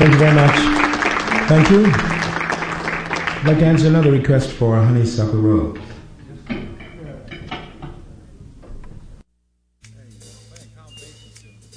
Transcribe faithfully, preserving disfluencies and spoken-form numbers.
Thank you very much. Thank you. I'd like to answer another request for Honeysuckle Road.